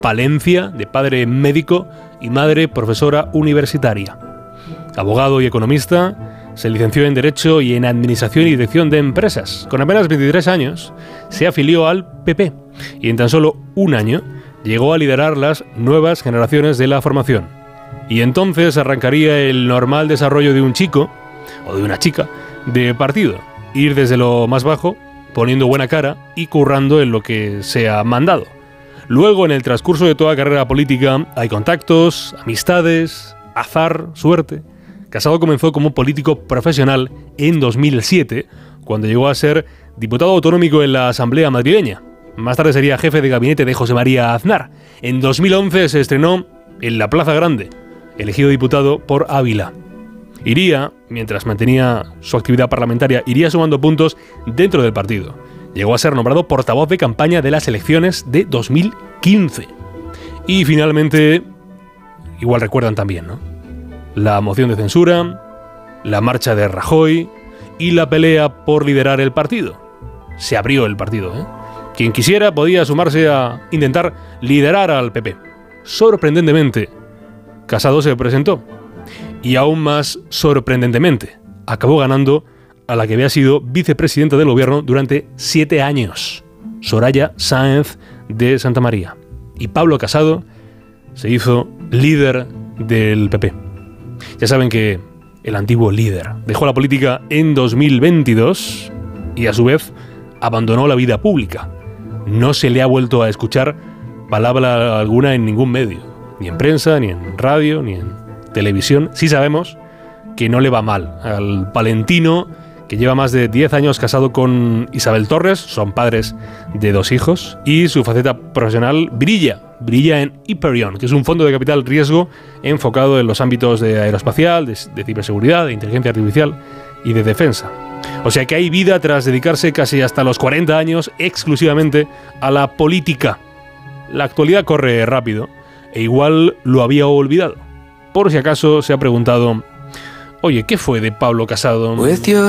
Palencia, de padre médico y madre profesora universitaria. Abogado y economista, se licenció en Derecho y en Administración y Dirección de Empresas. Con apenas 23 años, se afilió al PP y en tan solo un año llegó a liderar las nuevas generaciones de la formación. Y entonces arrancaría el normal desarrollo de un chico, o de una chica, de partido. Ir desde lo más bajo, poniendo buena cara y currando en lo que sea mandado. Luego, en el transcurso de toda carrera política, hay contactos, amistades, azar, suerte. Casado comenzó como político profesional en 2007, cuando llegó a ser diputado autonómico en la Asamblea madrileña. Más tarde sería jefe de gabinete de José María Aznar. En 2011 se estrenó en la Plaza Grande, elegido diputado por Ávila. Iría, mientras mantenía su actividad parlamentaria, iría sumando puntos dentro del partido. Llegó a ser nombrado portavoz de campaña de las elecciones de 2015. Y finalmente, igual recuerdan también, ¿no?, la moción de censura, la marcha de Rajoy y la pelea por liderar el partido. Se abrió el partido, ¿eh? Quien quisiera podía sumarse a intentar liderar al PP. Sorprendentemente, Casado se presentó. Y aún más sorprendentemente, acabó ganando a la que había sido vicepresidenta del gobierno durante 7 años, Soraya Sáenz de Santamaría. Y Pablo Casado se hizo líder del PP. Ya saben que el antiguo líder dejó la política en 2022 y a su vez abandonó la vida pública. No se le ha vuelto a escuchar palabra alguna en ningún medio, ni en prensa, ni en radio, ni en televisión. Sí sabemos que no le va mal al palentino, que lleva más de 10 años casado con Isabel Torres, son padres de 2 hijos, y su faceta profesional brilla en Hyperion, que es un fondo de capital riesgo enfocado en los ámbitos de aeroespacial, de ciberseguridad, de inteligencia artificial y de defensa. O sea que hay vida tras dedicarse casi hasta los 40 años exclusivamente a la política. La actualidad corre rápido e igual lo había olvidado. Por si acaso se ha preguntado: oye, ¿qué fue de Pablo Casado?